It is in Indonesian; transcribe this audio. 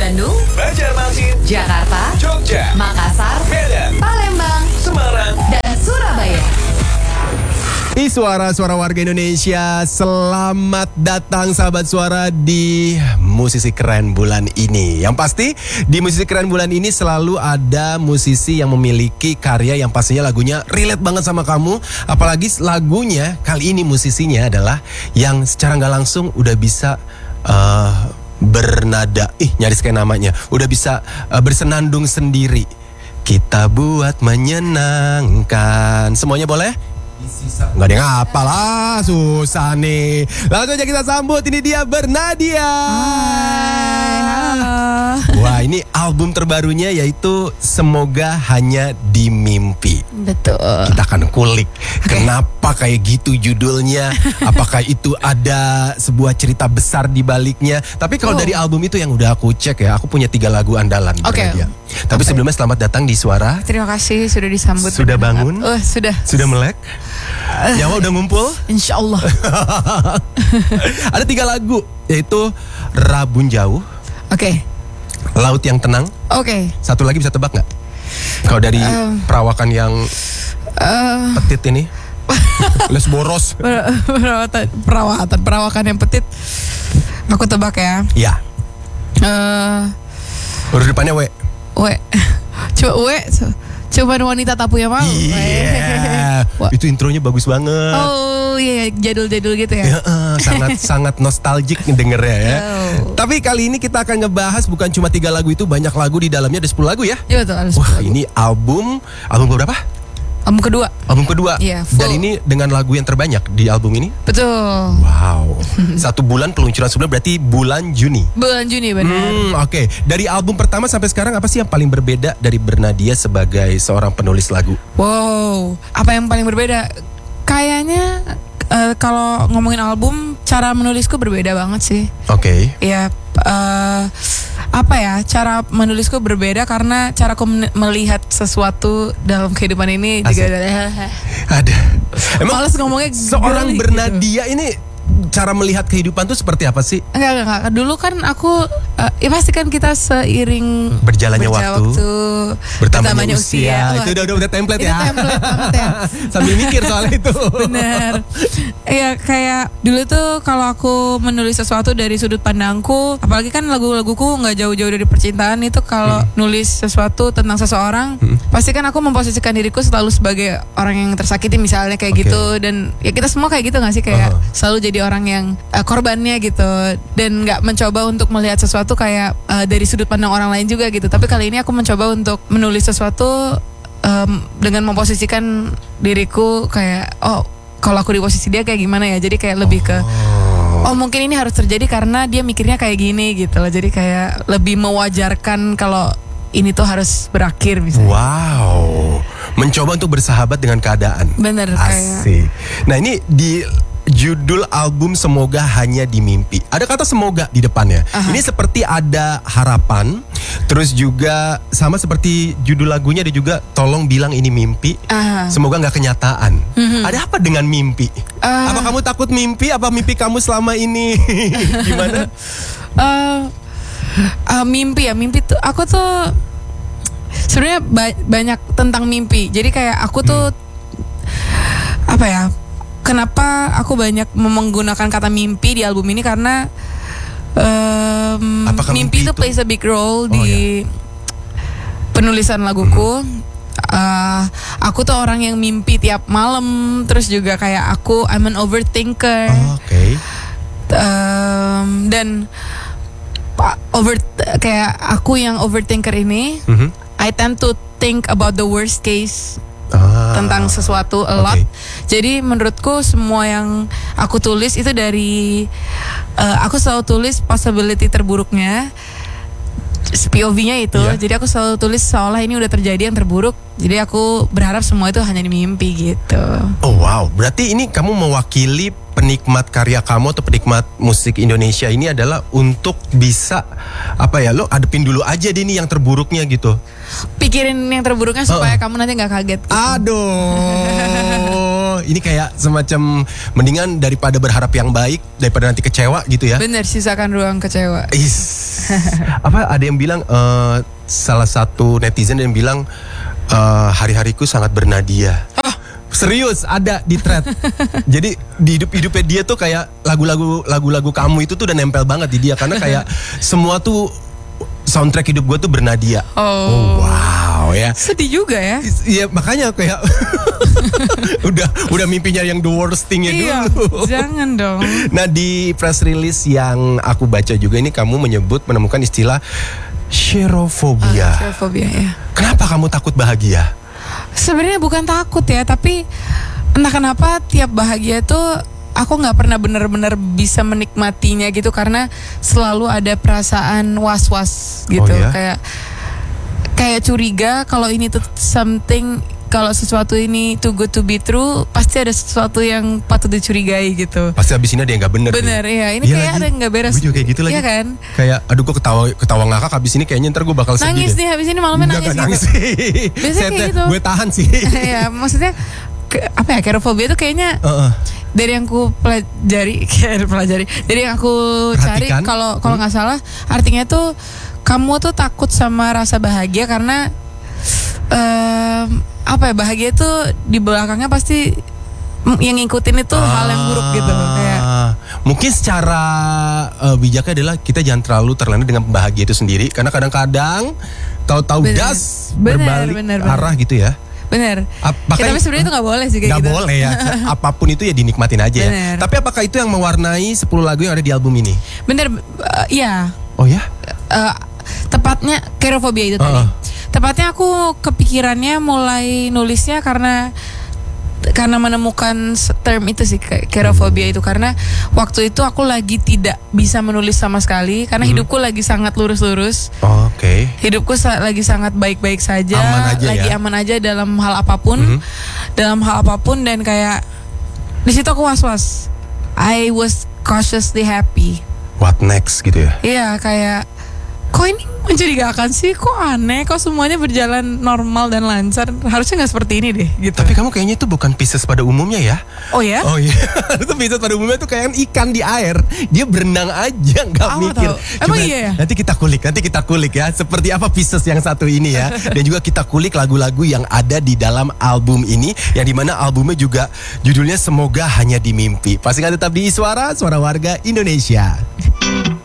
Bandung, Banjarmasin, Jakarta, Jogja, Makassar, Medan, Palembang, Semarang, dan Surabaya. Suara-suara warga Indonesia, selamat datang sahabat suara di Musisi Keren bulan ini. Yang pasti di Musisi Keren bulan ini selalu ada musisi yang memiliki karya yang pastinya lagunya relate banget sama kamu. Apalagi lagunya kali ini musisinya adalah yang secara nggak langsung udah bisa bernada, nyaris kayak namanya, udah bisa bersenandung sendiri. Kita buat menyenangkan. Semuanya boleh? Nggak ada yang apa lah, susah nih. Langsung aja kita sambut, ini dia Bernadia. Wah, ini album terbarunya yaitu Semoga Hanya di Mimpi. Betul. Kita akan kulik kenapa kayak gitu judulnya. Apakah itu ada sebuah cerita besar di baliknya. Tapi kalau dari album itu yang udah aku cek ya, aku punya 3 lagu andalan Bernadia. Tapi sebelumnya selamat datang di Suara. Terima kasih sudah disambut. Sudah bangun? Sudah. Sudah melek? Nyawa udah ngumpul? Insya Allah. Ada 3 lagu, yaitu Rabun Jauh, Oke. Laut Yang Tenang. Oke. Satu lagi bisa tebak nggak? Kalau dari perawakan yang petit ini, Les Boros. Perawakan yang petit. Aku tebak ya. Ya. Huruf depannya W. Cuman wanita tapu yang mau. Iya. Itu intronya bagus banget. Oh iya, jadul-jadul gitu ya. Ya, sangat nostalgic ngedengernya ya. Tapi kali ini kita akan ngebahas bukan cuma 3 lagu itu, banyak lagu di dalamnya, ada 10 lagu ya. Iya betul. Wah, ini album berapa? Album kedua. Album kedua. Iya, full. Dan ini dengan lagu yang terbanyak di album ini. Betul. Wow. 1 bulan peluncuran sebelumnya berarti bulan Juni. Bulan Juni benar. Oke. Dari album pertama sampai sekarang apa sih yang paling berbeda dari Bernadia sebagai seorang penulis lagu? Wow, apa yang paling berbeda? Kayaknya kalau ngomongin album, cara menulisku berbeda banget sih. Oke. Ya, cara menulisku berbeda karena caraku melihat sesuatu dalam kehidupan ini juga ada. Emang males ngomongnya seorang girly Bernadia ini cara melihat kehidupan tuh seperti apa sih? Enggak. Dulu kan aku ya pasti kan kita seiring berjalannya waktu, bertambahnya usia. Wah, itu udah template ya. Template banget ya. Sambil mikir soal itu. Bener. Ya kayak dulu tuh kalau aku menulis sesuatu dari sudut pandangku, apalagi kan lagu-laguku nggak jauh-jauh dari percintaan, itu kalau nulis sesuatu tentang seseorang, pasti kan aku memposisikan diriku selalu sebagai orang yang tersakiti misalnya kayak gitu, dan ya kita semua kayak gitu nggak sih, kayak selalu jadi orang yang korbannya gitu, dan nggak mencoba untuk melihat sesuatu kayak dari sudut pandang orang lain juga gitu. Tapi kali ini aku mencoba untuk menulis sesuatu dengan memposisikan diriku kayak kalau aku di posisi dia kayak gimana ya. Jadi kayak lebih ke mungkin ini harus terjadi karena dia mikirnya kayak gini gitu loh. Jadi kayak lebih mewajarkan kalau ini tuh harus berakhir misalnya. Wow, mencoba untuk bersahabat dengan keadaan. Bener. Asik. Nah, ini di judul album Semoga Hanya di Mimpi, ada kata semoga di depannya. Ini seperti ada harapan. Terus juga sama seperti judul lagunya, ada juga tolong bilang ini mimpi, semoga nggak kenyataan. Ada apa dengan mimpi? Apa kamu takut mimpi? Apa mimpi kamu selama ini gimana? Mimpi tuh aku tuh sebenarnya banyak tentang mimpi. Jadi kayak aku tuh kenapa aku banyak menggunakan kata mimpi di album ini, karena mimpi itu plays a big role di penulisan laguku. Aku tuh orang yang mimpi tiap malam, terus juga kayak I'm an overthinker. Dan kayak aku yang overthinker ini, I tend to think about the worst case tentang sesuatu a lot. Jadi menurutku semua yang aku tulis itu dari aku selalu tulis possibility terburuknya, POV-nya itu. Jadi aku selalu tulis seolah ini udah terjadi yang terburuk. Jadi aku berharap semua itu hanya di mimpi gitu. Oh wow, berarti ini kamu mewakili penikmat karya kamu atau penikmat musik Indonesia ini adalah untuk bisa lo hadepin dulu aja deh nih yang terburuknya gitu. Pikirin yang terburuknya supaya kamu nanti nggak kaget gitu. Aduh, ini kayak semacam mendingan daripada berharap yang baik daripada nanti kecewa gitu ya. Bener, sisakan ruang kecewa. Apa ada yang bilang salah satu netizen yang bilang hari-hariku sangat bernadia. Serius ada di thread. Jadi di hidupnya dia tuh kayak lagu-lagu kamu itu tuh udah nempel banget di dia karena kayak semua tuh soundtrack hidup gue tuh bernadia. Oh, wow ya. Sedih juga ya. Iya makanya kayak udah mimpinya yang the worst thingnya Iya, dulu. jangan dong. Nah di press release yang aku baca juga ini kamu menemukan istilah xerophobia. Xerophobia ya. Kenapa kamu takut bahagia? Sebenarnya bukan takut ya, tapi entah kenapa tiap bahagia tuh aku nggak pernah benar-benar bisa menikmatinya gitu karena selalu ada perasaan was-was gitu. Oh, ya? Kayak curiga kalau ini tuh something, kalau sesuatu ini too good to be true, pasti ada sesuatu yang patut dicurigai gitu. Pasti abis ini ada yang nggak bener. Bener ya, ini Iya kayak lagi. ada yang nggak beres. Gue juga kayak gitu lagi. Iya kan? Kayak aduh gue ketawa ngakak abis ini kayaknya ntar gue bakal sedih. Nangis nih habis ini malamnya Enggak, nangis nggak gitu. sih. Biasanya kayak gitu. Gue tahan sih. Ya maksudnya apa ya, xerophobia tuh kayaknya dari yang aku pelajari dari yang aku cari, Perhatikan. kalau nggak salah artinya tuh kamu tuh takut sama rasa bahagia karena apa ya, bahagia tuh di belakangnya pasti yang ngikutin itu hal yang buruk gitu kayak. Mungkin secara bijaknya adalah kita jangan terlalu terlena dengan bahagia itu sendiri karena kadang-kadang tahu-tahu Bener. das Bener, berbalik bener. arah gitu ya. Bener. Makanya Tapi sebenarnya itu nggak boleh sih kayak nggak gitu. boleh ya. Apapun itu ya dinikmatin aja ya. Bener. Tapi apakah itu yang mewarnai 10 lagu yang ada di album ini? Bener, iya. Oh ya? Tepatnya xerophobia itu tadi. Tepatnya aku kepikirannya mulai nulisnya karena menemukan term itu sih, xerophobia itu, karena waktu itu aku lagi tidak bisa menulis sama sekali karena hidupku lagi sangat lurus-lurus. Oke. Hidupku lagi sangat baik-baik saja, Aman aja lagi ya? aman aja dalam hal apapun, dan kayak di situ aku was-was. I was cautiously happy. What next gitu ya? Iya, kayak kok ini mencurigakan sih, kok aneh, kok semuanya berjalan normal dan lancar, harusnya nggak seperti ini deh gitu. Tapi kamu kayaknya itu bukan Pisces pada umumnya ya? Oh ya? Oh iya, itu Pisces pada umumnya tuh kayak ikan di air, dia berenang aja nggak Oh, mikir. tahu. Emang iya ya? Nanti kita kulik ya, seperti apa Pisces yang satu ini ya, dan juga kita kulik lagu-lagu yang ada di dalam album ini, yang dimana albumnya juga judulnya Semoga Hanya di Mimpi. Pastikan tetap di Suara Warga Indonesia.